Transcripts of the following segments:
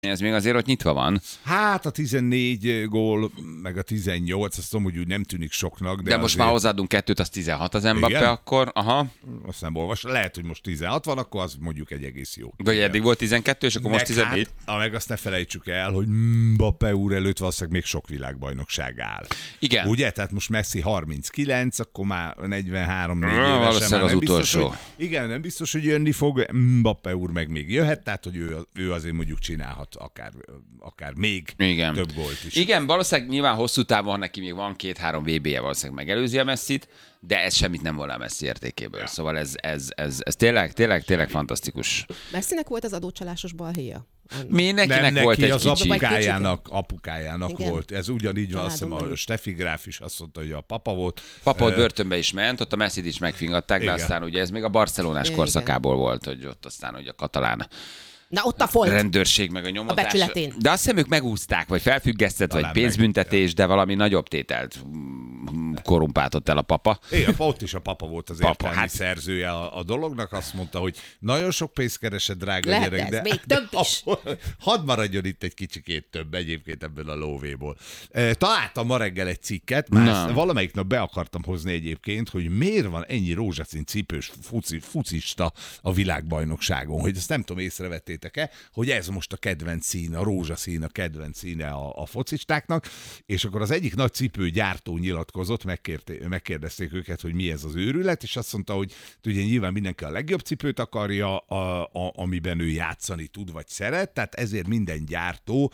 Ez még azért ott nyitva van. Hát a 14 gól, meg a 18, azt tudom, hogy úgy nem tűnik soknak. De most azért... már hozzáadunk 2, az 16 az Mbappé akkor. Aha. Azt nem olvas. Lehet, hogy most 16 van, akkor az mondjuk egy egész jó. Vagy eddig volt 12, és akkor most 14. Hát, meg azt ne felejtsük el, hogy Mbappé úr előtt valószínűleg még sok világbajnokság áll. Igen. Ugye? Tehát most Messi 39, akkor már 43-4 évesen. Valószínűleg az utolsó. Biztos, igen, nem biztos, hogy jönni fog. Mbappé úr meg még jöhet, tehát hogy ő azért mondjuk csinálhat akár még több gólt is. Igen, valószínűleg nyilván hosszú távon neki még van 2-3 VB-je, valószínűleg megelőzi a Messit, de ez semmit nem volna a Messi értékéből. Ja. Szóval ez tényleg fantasztikus. Messinek volt az adócsalásos balhéja? Mindenkinek volt egy az kicsi. apukájának volt. Ez ugyanígy van, azt hiszem, a Steffi Gráf is azt mondta, hogy a papa volt. Papa ott börtönbe is ment, ott a Messit is megfingatták, de aztán ugye ez még a barcelonás korszakából volt, hogy ott aztán ugye a katalán Na ott a folt. Rendőrség meg a nyomozás. A becsületén. De azt hiszem ők megúzták, vagy felfüggesztett, vagy pénzbüntetés, de valami nagyobb tételt korumpáltott el a papa. Igen, ott is a papa volt az értelmi szerzője a dolognak. Azt mondta, hogy nagyon sok pénzt keresett, drága lehet gyerek, de még több is. Hadd maradjon itt egy kicsikét több egyébként ebből a lóvéból. Találtam ma reggel egy cikket, már valamelyik nap be akartam hozni egyébként, hogy miért van ennyi rózsaszín cipős fucista a világbajnokságon, hogy ezt nem tudom, észrevettétek-e, hogy ez most a kedvenc szín, a rózsaszín a kedvenc színe a focistáknak, és akkor az egyik nagy cipőgyártó nyilatkozott, megkérdezték őket, hogy mi ez az őrület, és azt mondta, hogy ugye nyilván mindenki a legjobb cipőt akarja, amiben ő játszani tud vagy szeret, tehát ezért minden gyártó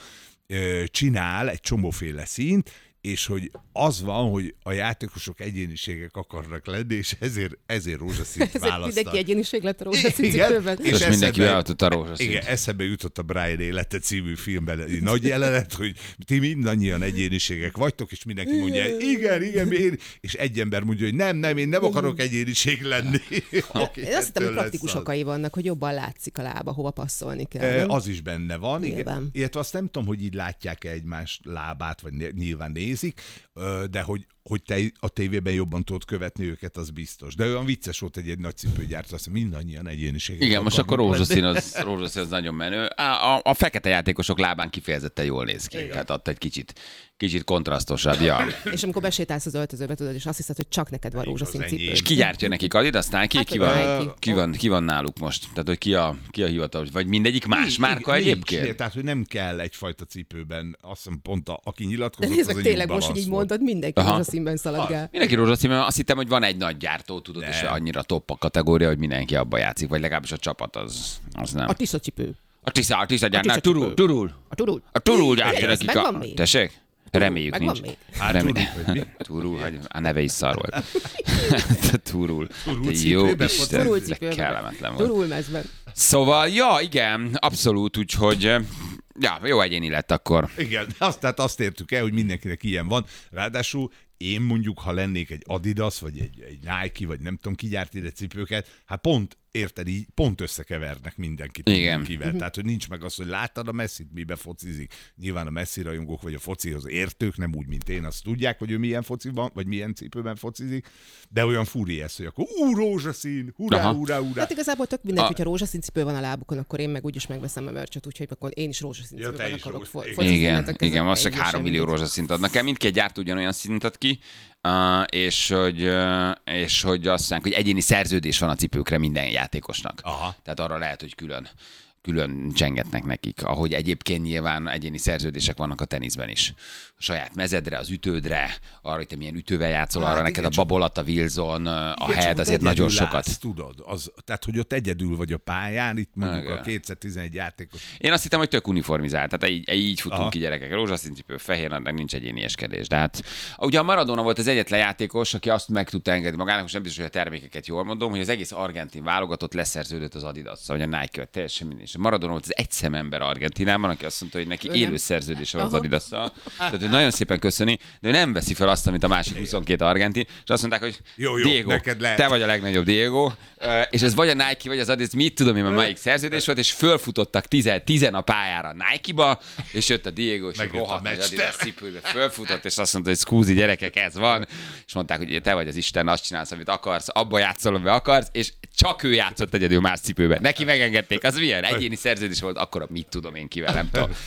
csinál egy csomóféle színt, és hogy az van, hogy a játékosok egyéniségek akarnak lenni, és ezért rózsaszínt választanak. Mindenki egyéniség lett a rózsaszín cipőben. És mindenki beálltott a rózsaszínt. Igen, eszembe jutott a Brian Élete című filmben egy nagy jelenet, hogy ti mindannyian egyéniségek vagytok, és mindenki mondja, igen, miért? És egy ember mondja, hogy nem, én nem akarok egyéniség lenni. Én azt hittem, hogy praktikus okai vannak, hogy jobban látszik a lába, hova passzolni kell. Az is benne van. Igen. Illetve azt nem tudom, hogy így látják-e egymás lábát, vagy nyilván nézik, de hogy te a tévében jobban tudod követni őket, az biztos. De olyan vicces volt egy nagy cipőgyártó, azt mindannyian egyéniségek. Igen, most akkor rózsaszín az nagyon menő. A fekete játékosok lábán kifejezetten jól néz ki. Hát adta egy kicsit kontrasztosabb. Ja. És amikor besétálsz az öltözőbe, tudod, és azt hiszed, hogy csak neked van rózsaszín cipő. És ki gyártja nekik Adidas, Nike? Ki van náluk most? Tehát, hogy ki a hivatalos? Vagy mindegyik más márka egyébként? Nincs, tehát, hogy nem kell egyfajta cipőben, azt hiszem pont aki nyilatkozott, nézd meg, tényleg most, hogy így mondod, mindenki rózsaszínben szaladgál. Mindenki rózsaszínben, azt hittem, hogy van egy nagy gyártó, tudod, és annyira top a kategória, hogy mindenki abba játszik, vagy legalábbis a csapat az nem. A Tisza cipő. A Tisza gyártnál, Turul gyártja nekik a... Tessék? Reméljük megvan nincs. Még? Turul, a neve is szar volt. Turul. Jó Isten, de kellemetlen volt. Turulmezben. Szóval, igen, abszolút, úgyhogy... jó egyéni lett akkor. Igen, tehát azt értük el, hogy mindenkinek ilyen van. Ráadásul én mondjuk, ha lennék egy Adidas, vagy egy Nike, vagy nem tudom, ki gyárt ide cipőket, hát érted, így pont összekevernek mindenkit mindenkivel. Tehát, hogy nincs meg az, hogy láttad a Messit, mibe focizik. Nyilván a Messi rajongók, vagy a focihoz értők, nem úgy, mint én, azt tudják, hogy ő milyen fociban, vagy milyen cipőben focizik, de olyan furi ez, hogy akkor rózsaszín, hurrá. Hát igazából tök mindenki, hogyha rózsaszín cipő van a lábukon, akkor én meg úgyis megveszem a mercset, úgyhogy akkor én is rózsaszín cipőben akarok focizni. Igen, valószínűleg 3 millió rózsaszínt adnak el, mindkét gyártó ugyanolyan szintet ad ki, és hogy azt mondják, hogy egyéni szerződés van a cipőkre minden játékosnak. Aha. Tehát arra lehet, hogy külön csengetnek nekik, ahogy egyébként nyilván egyéni szerződések vannak a teniszben is. A saját mezedre, az ütődre, arra, hogy te milyen ütővel játszol, arra neked a babolat, a Wilson, a head, azért nagyon sokat. Tudod, tehát, hogy ott egyedül vagy a pályán, itt mondjuk a 2x11 játékos. Én azt hittem, hogy tök uniformizált, tehát így futunk ki gyerekek. Rózsaszín cipő, fehér, annak nincs egyénieskedés. De hát, ugye a Maradona volt az egyetlen játékos, aki azt meg tudta engedni magának, és nem biztos, hogy a termékeket jól mondom, hogy az egész argentin válogatott leszerződött az Adidasszal, vagy a Nike-vel, teljesen minden. Maradona volt az egy szemember Argentinában, aki azt mondta, hogy neki élő szerződése van az Adidasszal. Tehát ő nagyon szépen köszöni, de ő nem veszi fel azt, amit a másik 22 argentin, és azt mondták, hogy jó, Diego, te vagy a legnagyobb Diego, és ez vagy a Nike, vagy az Adidas, mit tudom én, melyik szerződés volt, és fölfutottak 10 a pályára Nike-ba, és jött a Diego, és rohadt nagy Adidas cipőbe fölfutott, és azt mondta, hogy szkúzi gyerekek, ez van, és mondták, hogy te vagy az Isten, azt csinálsz, amit akarsz, abba játszol, amit akarsz, és Csak ő játszott egyedül más cipőben. Neki megengedték. Az milyen? Egyéni szerződés volt, akkor mit tudom én kivel, nem tudom.